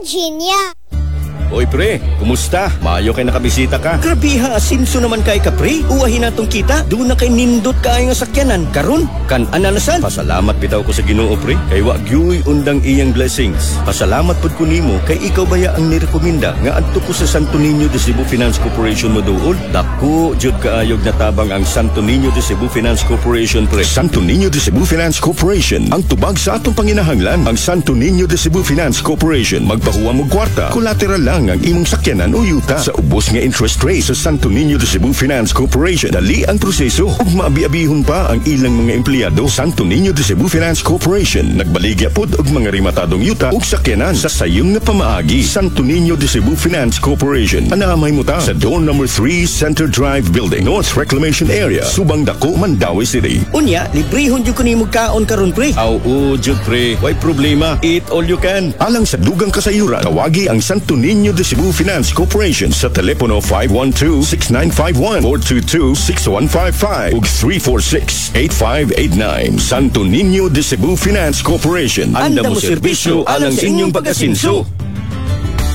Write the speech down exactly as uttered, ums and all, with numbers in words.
Virginia. Oy pre, kumusta? Maayo kay nakabisita ka. Grabiha, asinso naman kay ka pre. Uwahin natong kita. Doon na kay nindot kaayo nga sakyanan. Karon, kan ananasan. Pasalamat bitaw ko sa Ginoo pre. Kay wa gyuy undang iyang blessings. Pasalamat pud ko nimo kay ikaw baya ang nirekomenda nga adto ko sa Santo Niño de Cebu Finance Corporation moduol. Dako jud kaayog natabang ang Santo Niño de Cebu Finance Corporation pre. Santo Niño de Cebu Finance Corporation ang tubag sa atong panginahanglan. Ang Santo Niño de Cebu Finance Corporation magpahuwa mo kwarta. Collateral lang ang imong sakyanan o yuta. Sa ubos nga interest rate sa Santo Niño de Cebu Finance Corporation, dali ang proseso ug maabi-abihon pa ang ilang mga empleyado. Santo Niño de Cebu Finance Corporation nagbaligya pod og mga rematadong yuta ug sakyanan sa sayong nga pamaagi. Santo Niño de Cebu Finance Corporation anaamay mo ta sa door number three Center Drive Building, North Reclamation Area, Subang Dako, Mandawi City. Unya, librehon jud ko nimo kaon karon pre. Aw, oo jud pre. Way problema. Eat all you can. Alang sa dugang kasayuran, tawagi ang Santo Niño de Cebu Finance Corporation sa telepono five one two, six nine five one, four two two, six one five five ug three four six, eight five eight nine. Santo Niño de Cebu Finance Corporation. Anda mo serbisyo alang sa inyong pag-asinso.